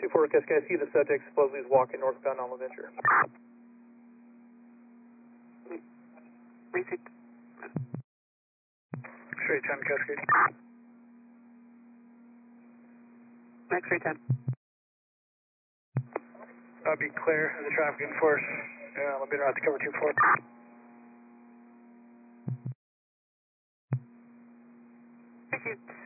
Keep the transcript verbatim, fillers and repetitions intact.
two four Cascade, I see the subject supposedly is walking northbound on LaVenture. Received. X-ray ten Cascade. X-ray ten. I'll be clear of the traffic enforce. Yeah, let me know out to cover two four. Received.